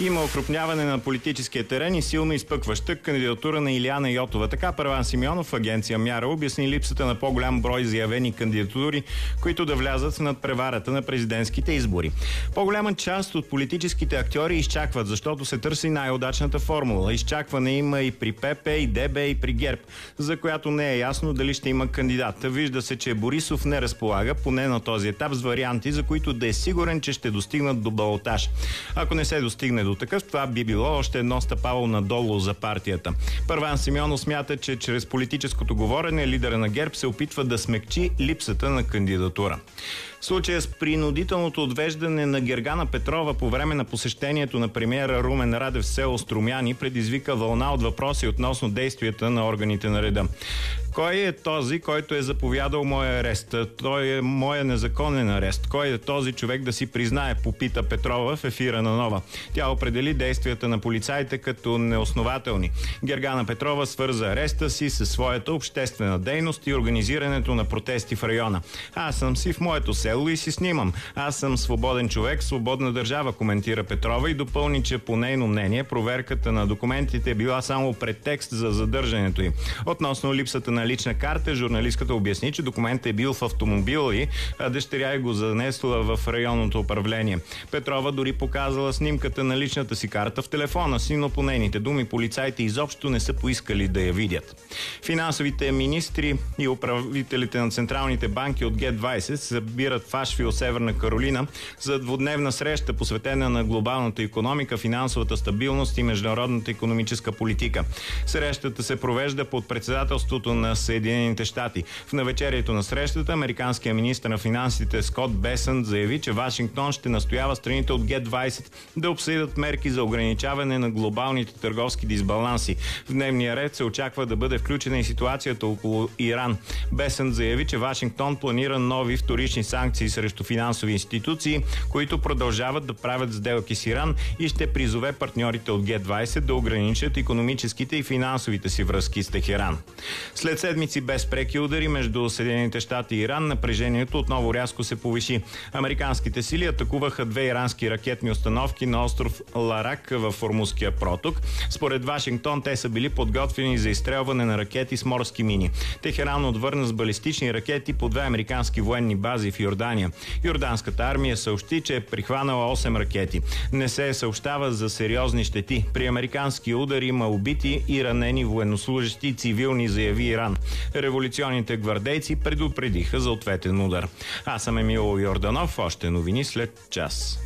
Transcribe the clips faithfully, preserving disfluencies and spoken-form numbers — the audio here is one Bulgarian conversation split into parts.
Има окрупняване на политическия терен и силно изпъкваща кандидатура на Илияна Йотова. Така Първан Симеонов в агенция Мяра обясни липсата на по-голям брой заявени кандидатури, които да влязат над преварата на президентските избори. По-голяма част от политическите актьори изчакват, защото се търси най-удачната формула. Изчакване има и при ПП, и ДБ, и при ГЕРБ, за която не е ясно дали ще има кандидат. Вижда се, че Борисов не разполага, поне на този етап, с варианти, за които да е сигурен, че ще достигнат до балотаж. Ако не се достигне до такъв, това би било още едно стъпало надолу за партията. Първан Симеонов смята, че чрез политическото говорене лидера на ГЕРБ се опитва да смекчи липсата на кандидатура. Случая с принудителното отвеждане на Гергана Петрова по време на посещението на премиера Румен Радев в село Струмяни предизвика вълна от въпроси относно действията на органите на реда. Кой е този, който е заповядал моя арест? Той е моя незаконен арест. Кой е този човек да си признае, попита Петрова в ефира на Нова. Тя определи действията на полицаите като неоснователни. Гергана Петрова свърза ареста си със своята обществена дейност и организирането на протести в района. Аз съм си в моето село и си снимам. Аз съм свободен човек, свободна държава, коментира Петрова и допълни, че по нейно мнение проверката на документите е била само претекст за задържането им. Относно липсата на лична карта, журналистката обясни, че документът е бил в автомобила й, а дъщеря й го занесла в районното управление. Петрова дори показала снимката на личната си карта в телефона си, но по нейните думи полицаите изобщо не са поискали да я видят. Финансовите министри и управителите на централните банки от Г двайсет събират в Ашвил, Северна Каролина, за двудневна среща, посветена на глобалната икономика, финансовата стабилност и международната икономическа политика. Срещата се провежда под председателството на Съединените щати. В навечерието на срещата американският министър на финансите Скот Бесънт заяви, че Вашингтон ще настоява страните от Г двайсет да обсъдят мерки за ограничаване на глобалните търговски дисбаланси. В дневния ред се очаква да бъде включена и ситуацията около Иран. Бесънт заяви, че Вашингтон планира нови вторични санкции срещу финансови институции, които продължават да правят сделки с Иран, и ще призове партньорите от Г двайсет да ограничат икономическите и финансовите си връзки с Техеран. След седмици без преки удари между Съединените щати и Иран, напрежението отново рязко се повиши. Американските сили атакуваха две ирански ракетни установки на остров Ларак в Ормузския проток. Според Вашингтон те са били подготвени за изстрелване на ракети с морски мини. Техеран отвърна с балистични ракети по две американски военни бази в Йордания. Йорданската армия съобщи, че е прихванала осем ракети. Не се съобщава за сериозни щети. При американски удари има убити и ранени военнослужащи и цивилни, заяви Иран. Революционните гвардейци предупредиха за ответен удар. Аз съм Емил Йорданов. Още новини след час.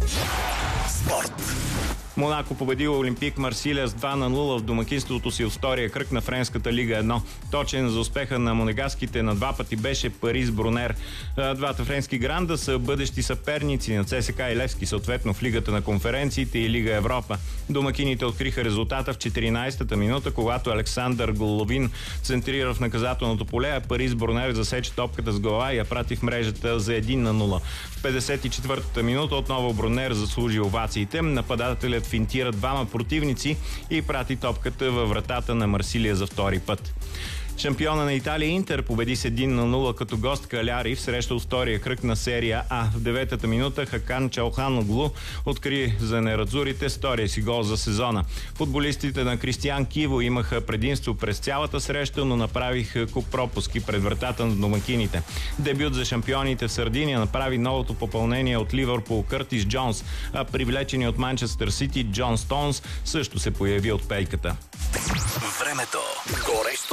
Спорт. Монако победила Олимпик Марсилия с два на нула в домакинството си от втория кръг на Френската лига едно. Точен за успеха на монегаските на два пъти беше Парис Брунер. Двата френски гранда са бъдещи съперници на ЦСКА и Левски, съответно в Лигата на конференциите и Лига Европа. Домакините откриха резултата в четиринайсета минута, когато Александър Головин центрира в наказателното поле, а Парис Брунер засече топката с глава и я прати в мрежата за един на нула. В петдесет и четвъртата минута отново Брунер заслужи овациите. Нападателят финтира двама противници и прати топката във вратата на Марсилия за втори път. Шампиона на Италия Интер победи с един на нула като гост Каляри в среща от втория кръг на серия А. В деветата минута Хакан Чалханоглу откри за нерадзурите втория си гол за сезона. Футболистите на Кристиан Киво имаха предимство през цялата среща, но направиха куп пропуски пред вратата на домакините. Дебют за шампионите в Сърдиния направи новото попълнение от Ливърпул Къртис Джонс, а привлечени от Манчестър Сити Джон Стоунс също се появи от пейката. Времето. Горещо